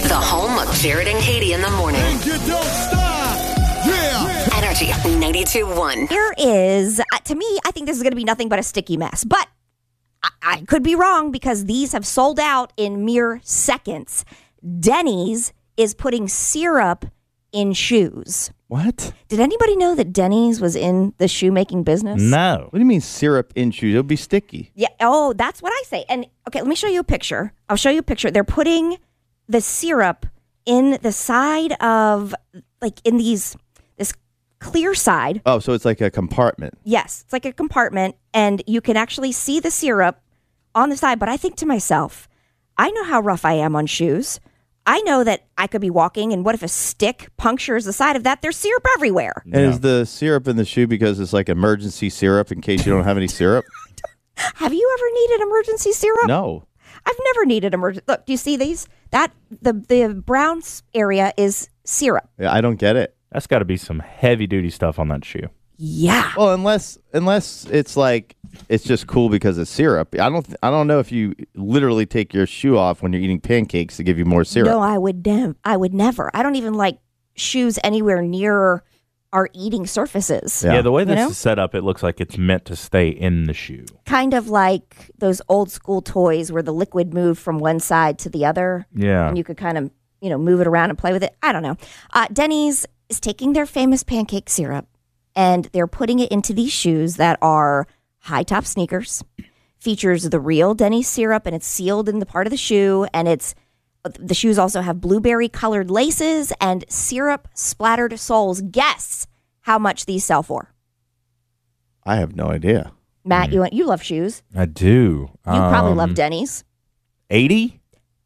The home of Jared and Katie in the morning. You don't stop. Yeah. Energy 92.1. Here is, to me, I think this is going to be nothing but a sticky mess. But I could be wrong because these have sold out in mere seconds. Denny's is putting syrup in shoes. What? Did anybody know that Denny's was in the shoemaking business? No. What do you mean syrup in shoes? It'll be sticky. Yeah. Oh, that's what I say. And okay, let me show you a picture. I'll show you a picture. They're putting the syrup in the side of, like, in this clear side. Oh, so it's like a compartment. Yes, it's like a compartment, and you can actually see the syrup on the side. But I think to myself, I know how rough I am on shoes. I know that I could be walking, and what if a stick punctures the side of that? There's syrup everywhere. And is the syrup in the shoe because it's like emergency syrup in case you don't have any syrup? Have you ever needed emergency syrup? No. I've never needed emergency. Look, do you see these? The brown area is syrup. Yeah, I don't get it. That's got to be some heavy-duty stuff on that shoe. Yeah. Well, unless it's like it's just cool because it's syrup. I don't know if you literally take your shoe off when you're eating pancakes to give you more syrup. No, I would never. I don't even like shoes anywhere near our eating surfaces. Yeah, the way this know? is set up, it looks like it's meant to stay in the shoe. Kind of like those old school toys where the liquid moved from one side to the other. Yeah. And you could kind of, move it around and play with it. I don't know. Denny's is taking their famous pancake syrup and they're putting it into these shoes that are high top sneakers. Features the real Denny's syrup, and it's sealed in the part of the shoe, and the shoes also have blueberry colored laces and syrup splattered soles. Guess how much these sell for? I have no idea. Matt, you love shoes. I do. You probably love Denny's. 80?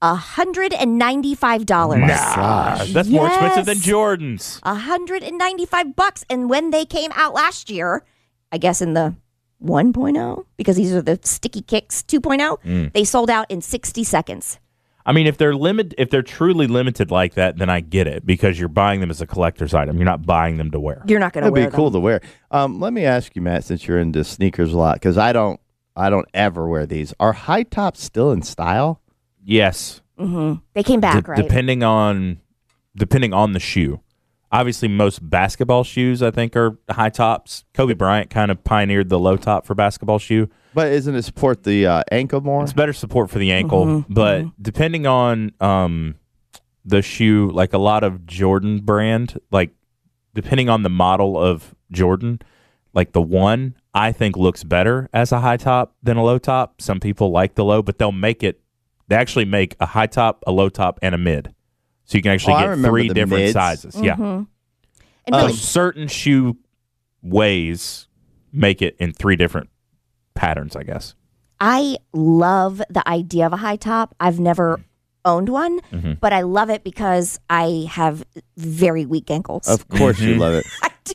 $195. Gosh. That's more expensive than Yes. Jordan's. $195. And when they came out last year, I guess in the 1.0, because these are the Sticky Kicks 2.0, they sold out in 60 seconds. I mean, if they're truly limited like that, then I get it because you're buying them as a collector's item. You're not buying them to wear. You're not going to That'd wear be cool them. to wear. Let me ask you, Matt, since you're into sneakers a lot, because I don't ever wear these. Are high tops still in style? Yes. Mm-hmm. They came back, right? Depending on the shoe. Obviously, most basketball shoes, I think, are high tops. Kobe Bryant kind of pioneered the low top for basketball shoe. But isn't it support the ankle more? It's better support for the ankle. But depending on the shoe, like a lot of Jordan brand, like depending on the model of Jordan, like the one, I think looks better as a high top than a low top. Some people like the low, but they actually make a high top, a low top, and a mid. So you can actually I get remember three the different mids. sizes. Yeah. And So really, certain shoe ways make it in three different patterns, I guess. I love the idea of a high top. I've never owned one, but I love it because I have very weak ankles. Of course you love it. I do.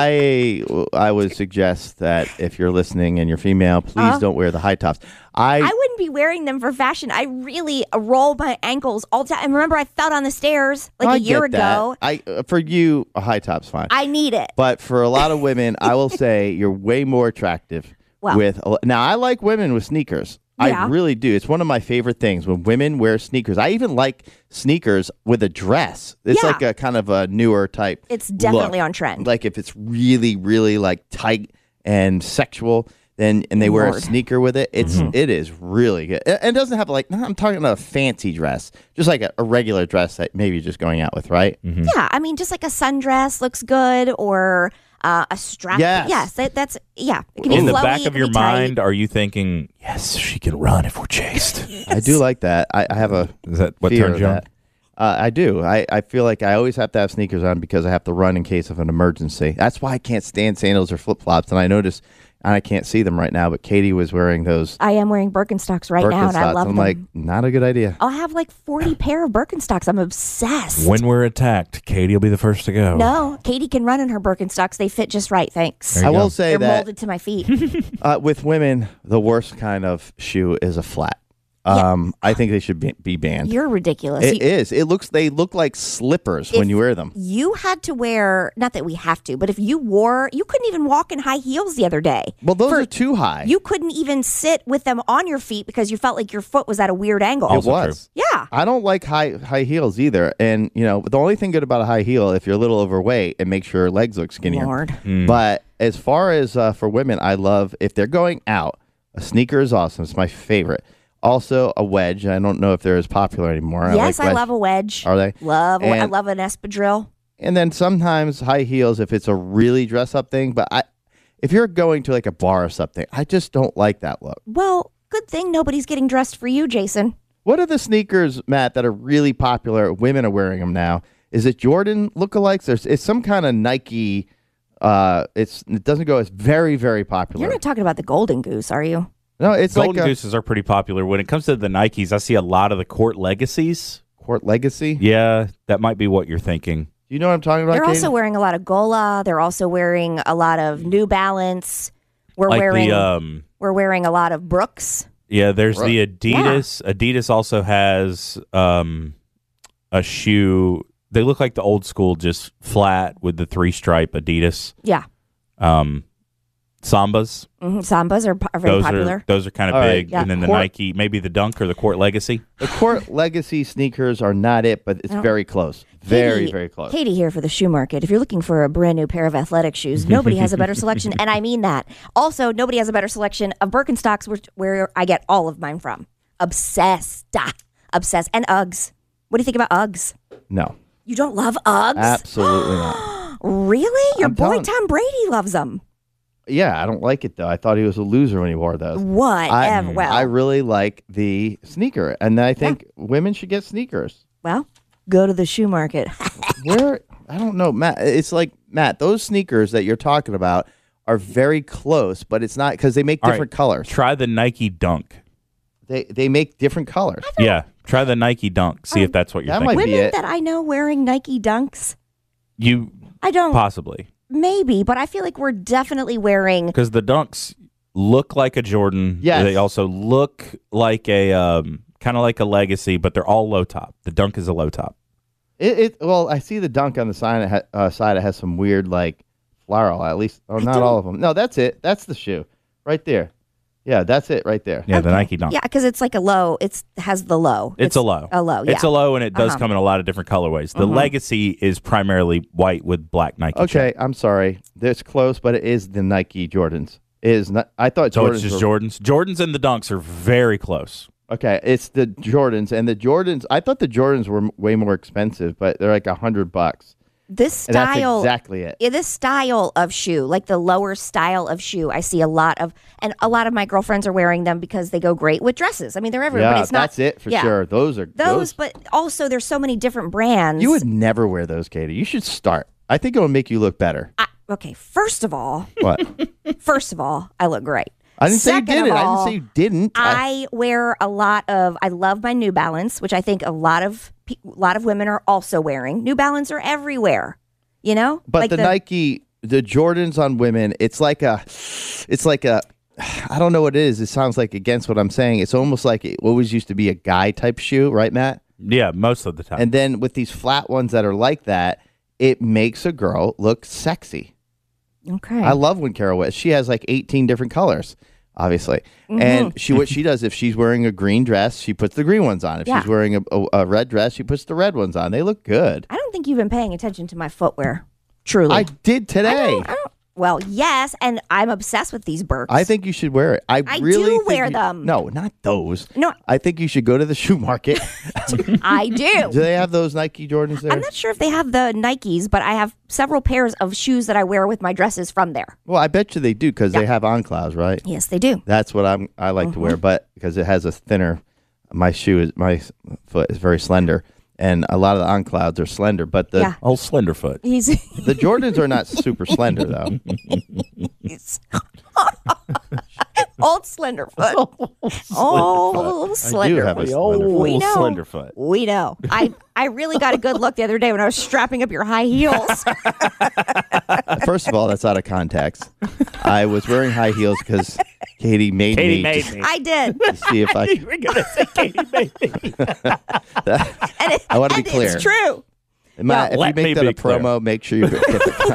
I would suggest that if you're listening and you're female, please don't wear the high tops. I wouldn't be wearing them for fashion. I really roll my ankles all the time. And remember, I fell down the stairs I a year get that. ago. For you, a high top's fine. I need it. But for a lot of women, I will say you're way more attractive Well. now I like women with sneakers. Yeah. I really do. It's one of my favorite things when women wear sneakers. I even like sneakers with a dress. It's Yeah. like a kind of a newer type. It's definitely look. on trend. Like if it's really, really like tight and sexual, and they wear a Lord. sneaker with it, it is really good. And it doesn't have I'm talking about a fancy dress, just like a regular dress that maybe you're just going out with, right? Yeah, I mean, just like a sundress looks good, or a strap. Yes. That's yeah. It can be In the flowy, back it of can your be tight. mind, are you thinking, yes, she can run if we're chased? I do like that. I have a Is that what fear turns of you on? that. I do. I feel like I always have to have sneakers on because I have to run in case of an emergency. That's why I can't stand sandals or flip-flops. And I noticed, and I can't see them right now, but Katie was wearing those I am wearing Birkenstocks right now, and I Birkenstocks. love I'm them. like, not a good idea. I'll have like 40 pair of Birkenstocks. I'm obsessed. When we're attacked, Katie will be the first to go. No, Katie can run in her Birkenstocks. They fit just right. Thanks. There you I go. will say They're that molded to my feet. with women, the worst kind of shoe is a flat. I think they should be banned. You're ridiculous. It is. They look like slippers when you wear them. You had to wear, not that we have to, but if you couldn't even walk in high heels the other day. Well, those are too high. You couldn't even sit with them on your feet because you felt like your foot was at a weird angle. It was. Yeah. I don't like high heels either. And, the only thing good about a high heel, if you're a little overweight, it makes your legs look skinnier. Lord. But as far as for women, I love, if they're going out, a sneaker is awesome. It's my favorite. Also, a wedge. I don't know if they're as popular anymore. Yes, I love a wedge. Are they? I love an espadrille. And then sometimes high heels if it's a really dress-up thing. But if you're going to like a bar or something, I just don't like that look. Well, good thing nobody's getting dressed for you, Jason. What are the sneakers, Matt, that are really popular? Women are wearing them now. Is it Jordan lookalikes? It's some kind of Nike. It doesn't go. It's very, very popular. You're not talking about the Golden Goose, are you? No, it's Golden like Gooses are pretty popular. When it comes to the Nikes, I see a lot of the Court Legacies. Court Legacy. Yeah, that might be what you're thinking. You know what I'm talking about? They're Katie? also wearing a lot of Gola. They're also wearing a lot of New Balance. We're wearing a lot of Brooks. Yeah, there's the Adidas. Yeah. Adidas also has a shoe. They look like the old school, just flat with the 3-stripe Adidas. Yeah. Sambas. Mm-hmm. Sambas are very popular. Those are kind of big. Right. And then the Nike, maybe the Dunk or the Court Legacy. The Court Legacy sneakers are not it, but it's very close. Very, very close. Katie here for the shoe market. If you're looking for a brand new pair of athletic shoes, nobody has a better selection, and I mean that. Also, nobody has a better selection of Birkenstocks, where I get all of mine from. Obsessed. Obsessed. And Uggs. What do you think about Uggs? No. You don't love Uggs? Absolutely not. Really? Your boy Tom Brady loves them. Yeah, I don't like it, though. I thought he was a loser when he wore those. Whatever. I really like the sneaker, and I think women should get sneakers. Well, go to the shoe market. I don't know, Matt. It's like, Matt, those sneakers that you're talking about are very close, but it's not because they make different colors. Try the Nike Dunk. They make different colors. Yeah, try the Nike Dunk. See if that's what you're thinking. Women that I know wearing Nike Dunks? I don't. Possibly. Maybe, but I feel like we're definitely wearing... Because the Dunks look like a Jordan. Yes. They also look like a kind of like a Legacy, but they're all low top. The Dunk is a low top. Well, I see the Dunk on the side. It has some weird like floral. At least, not all of them. No, that's it. That's the shoe right there. Yeah, that's it right there. Yeah, the Nike Dunk. Yeah, because it's like a low. It has the low. It's a low. A low, yeah. It's a low, and it does come in a lot of different colorways. The Legacy is primarily white with black Nike. Okay, I'm sorry. It's close, but it is the Nike Jordans. It is not. I thought so. Jordans It's just Jordans. Jordans and the Dunks are very close. Okay, it's the Jordans, and the Jordans. I thought the Jordans were way more expensive, but they're like $100. This style, that's exactly it. Yeah, this style of shoe, like the lower style of shoe, I see a lot of, and a lot of my girlfriends are wearing them because they go great with dresses. I mean, they're everywhere, but it's not. That's it for sure. Those are those. But also, there's so many different brands. You would never wear those, Katie. You should start. I think it will make you look better. Okay, first of all, what? First of all, I look great. I didn't say you didn't. I didn't say you didn't. I wear a lot of. I love my New Balance, which I think a lot of women are also wearing. New Balance are everywhere. You know, but like the Nike, the Jordans on women, it's like a, I don't know what it is. It sounds like against what I'm saying. It's almost like it always used to be a guy type shoe, right, Matt? Yeah, most of the time. And then with these flat ones that are like that, it makes a girl look sexy. Okay. I love when Carol wears. She has like 18 different colors, obviously. And what she does, if she's wearing a green dress, she puts the green ones on. If she's wearing a red dress, she puts the red ones on. They look good. I don't think you've been paying attention to my footwear. Truly. I did today. Well, yes, and I'm obsessed with these Birks. I think you should wear it. I really do wear them. No, not those. No. I think you should go to the shoe market. I do. Do they have those Nike Jordans there? I'm not sure if they have the Nikes, but I have several pairs of shoes that I wear with my dresses from there. Well, I bet you they do because they have Enclaves, right? Yes, they do. That's what I like to wear, but because it has a thinner, my foot is very slender. And a lot of the Enclaves are slender, but the old slender foot. The Jordans are not super slender, though. Old slender foot. Oh, slender. I do have a slender foot. We know. I really got a good look the other day when I was strapping up your high heels. First of all, that's out of context. I was wearing high heels because Katie made Katie me. made just me. I did. to see if I. We're gonna say Katie made me. I want to be clear. It's true. Matt, if let you me make that be a promo, make sure you get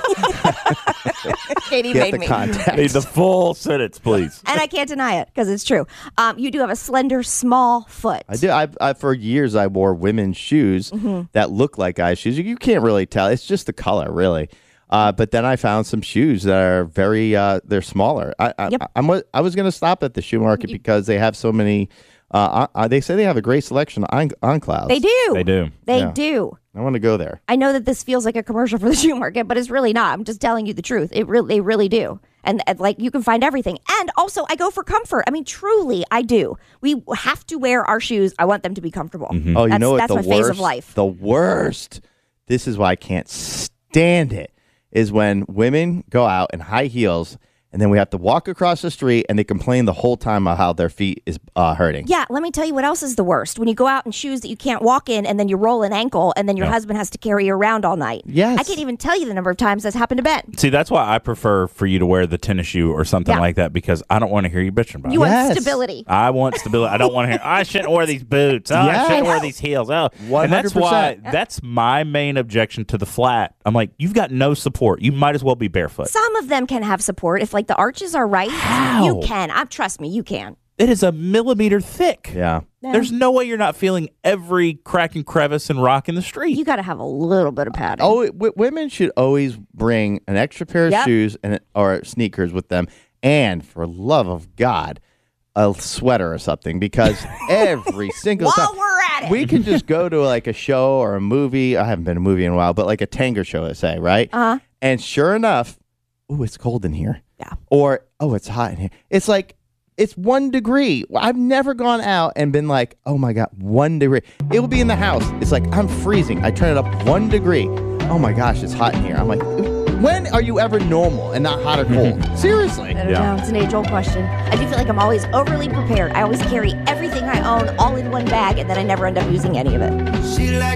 Katie get made the me. context. Need the full sentence, please. And I can't deny it because it's true. You do have a slender, small foot. I do. I for years I wore women's shoes that look like guys' shoes. You can't really tell. It's just the color, really. But then I found some shoes that are very they're smaller. I was going to stop at the shoe market because they have so many. They say they have a great selection on Clouds. They do. They do. They Yeah. do. I want to go there. I know that this feels like a commercial for the shoe market, but it's really not. I'm just telling you the truth. They really do. And like you can find everything. And also I go for comfort. I mean, truly, I do. We have to wear our shoes. I want them to be comfortable. Oh, you know what? That's The my worst. phase of life. The worst. This is why I can't stand it. Is when women go out in high heels and then we have to walk across the street and they complain the whole time about how their feet is hurting. Yeah, let me tell you what else is the worst. When you go out in shoes that you can't walk in and then you roll an ankle and then your husband has to carry you around all night. Yes. I can't even tell you the number of times that's happened to Ben. See, that's why I prefer for you to wear the tennis shoe or something Yeah. like that because I don't want to hear you bitching about You it. want Yes. stability. I want stability. I don't want to hear, I shouldn't wear these boots. Oh, I shouldn't Yes. wear these heels. Oh. And that's 100%. why, that's my main objection to the flat. I'm like, you've got no support. You might as well be barefoot. Some of them can have support if like the arches are right. How? You can. Trust me, you can. It is a millimeter thick. Yeah. There's no way you're not feeling every crack and crevice and rock in the street. You got to have a little bit of padding. Oh, women should always bring an extra pair of Yep. shoes or sneakers with them, and for love of God, a sweater or something, because every single While time we're at it. we can just go to like a show or a movie. I haven't been to a movie in a while, but like a tango show, let's say, right? And sure enough, ooh, it's cold in here. Yeah. Or oh, it's hot in here. It's like it's 1 degree. I've never gone out and been like, oh my God, 1 degree. It will be in the house. It's like I'm freezing. I turn it up 1 degree. Oh my gosh, it's hot in here. I'm like, when are you ever normal and not hot or cold? Seriously. I don't know. It's an age-old question. I do feel like I'm always overly prepared. I always carry everything I own all in one bag, and then I never end up using any of it. She like